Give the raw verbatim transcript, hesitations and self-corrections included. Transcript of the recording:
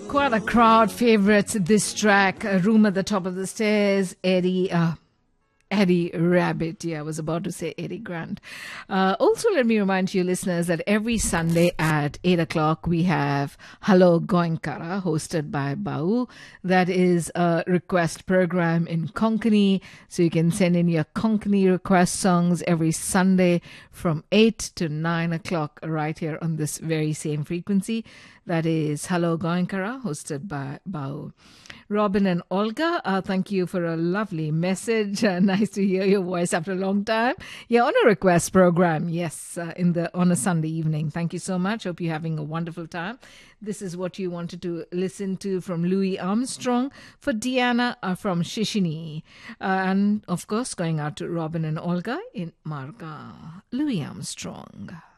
Quite a crowd favorites this track, A Room at the Top of the Stairs, Eddie, uh, Eddie Rabbit. Yeah, I was about to say Eddie Grant. Uh, also, let me remind you, listeners, that every Sunday at eight o'clock, we have Hello Goinkara, hosted by Bau. That is a request program in Konkani. So you can send in your Konkani request songs every Sunday from eight to nine o'clock right here on this very same frequency. That is Hello Goinkara, hosted by Bau. Robin and Olga, uh, thank you for a lovely message. Uh, nice to hear your voice after a long time. Yeah, on a request program, yes, uh, in the on a Sunday evening. Thank you so much. Hope you're having a wonderful time. This is what you wanted to listen to from Louis Armstrong for Deanna uh, from Shishini. Uh, and, of course, going out to Robin and Olga in Marga. Louis Armstrong.